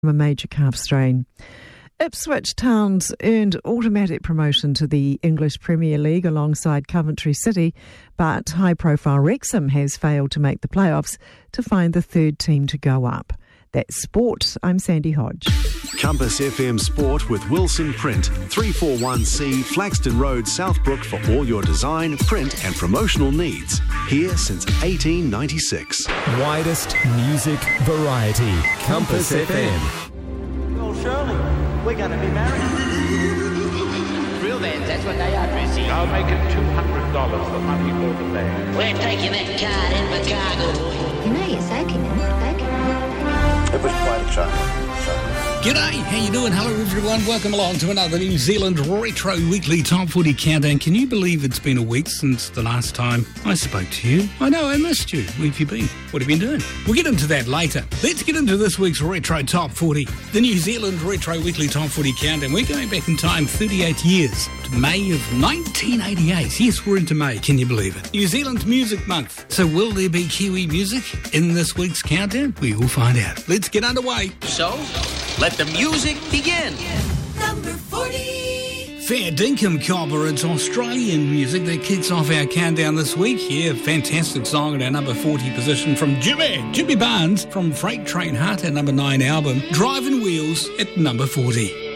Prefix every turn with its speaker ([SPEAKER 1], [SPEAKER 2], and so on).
[SPEAKER 1] a major calf strain. Ipswich Town's earned automatic promotion to the English Premier League alongside Coventry City, but high-profile Wrexham has failed to make the playoffs to find the third team to go up. That's sport. I'm Sandy Hodge.
[SPEAKER 2] Compass FM Sport with Wilson Print, 341C Flaxton Road, Southbrook for all your design, print and promotional needs. Here since 1896.
[SPEAKER 3] Widest music variety. Compass FM.
[SPEAKER 4] Well, Shirley, we're going to be married.
[SPEAKER 5] Real bands, that's what they are, Chrissy.
[SPEAKER 6] I'll make it $200 the money for the band.
[SPEAKER 5] We're taking that card in the cargo.
[SPEAKER 7] You know you're soaking it.
[SPEAKER 8] It was quite a shock.
[SPEAKER 9] G'day, how you doing? Hello everyone, welcome along to another New Zealand Retro Weekly Top 40 Countdown. Can you believe it's been a week since the last time I spoke to you? I know, I missed you. Where have you been? What have you been doing? We'll get into that later. Let's get into this week's Retro Top 40. The New Zealand Retro Weekly Top 40 Countdown. We're going back in time 38 years to May of 1988. Yes, we're into May, can you believe it? New Zealand Music Month. So will there be Kiwi music in this week's countdown? We will find out. Let's get underway.
[SPEAKER 5] So, let the music begin.
[SPEAKER 10] Number 40.
[SPEAKER 9] Fair Dinkum Copper, it's Australian music that kicks off our countdown this week. Yeah, fantastic song at our number 40 position from Jimmy Barnes from Freight Train Heart, our number 9 album, Driving Wheels at number 40.